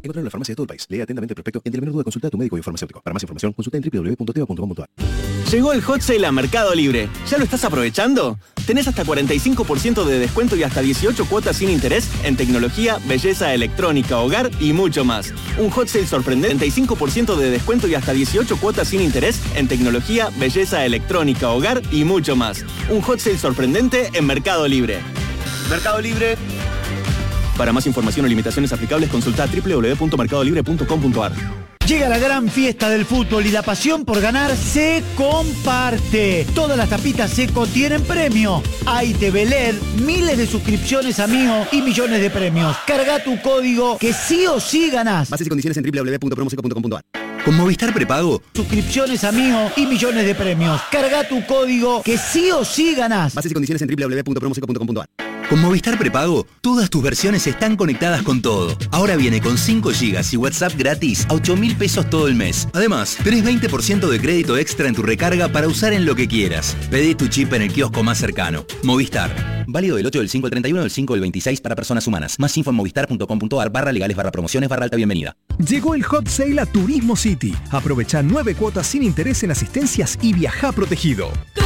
Encontrarlo en la farmacia de todo el país. Lee atentamente el prospecto. Entre el menú duda consulta a tu médico y farmacéutico. Para más información, consulta en www.teva.com.ar. Llegó el Hot Sale a Mercado Libre. ¿Ya lo estás aprovechando? Tenés hasta 45% de descuento y hasta 18 cuotas sin interés en tecnología, belleza, electrónica, hogar y mucho más. Un Hot Sale sorprendente, 35% de descuento y hasta 18 cuotas sin interés en tecnología, belleza, electrónica, hogar y mucho más. Un Hot Sale sorprendente en Mercado Libre. Mercado Libre. Para más información o limitaciones aplicables, consulta www.mercadolibre.com.ar. Llega la gran fiesta del fútbol y la pasión por ganar se comparte. Todas las tapitas Seco tienen premio. Hay TV LED, miles de suscripciones a Mío y millones de premios. Carga tu código que sí o sí ganás. Bases y condiciones en www.promoseco.com.ar. Con Movistar Prepago, Suscripciones a Mío y millones de premios. Carga tu código que sí o sí ganás. Bases y condiciones en www.promoseco.com.ar. con Movistar Prepago, todas tus versiones están conectadas con todo. Ahora viene con 5 GB y WhatsApp gratis a 8.000 pesos todo el mes. Además, tenés 20% de crédito extra en tu recarga para usar en lo que quieras. Pedí tu chip en el kiosco más cercano. Movistar. Válido del 8 del 5 al 31 del 5 del 26 para personas humanas. Más info en movistar.com.ar/legales/promociones/alta bienvenida. Llegó el Hot Sale a Turismo City. Aprovecha 9 cuotas sin interés en asistencias y viaja protegido.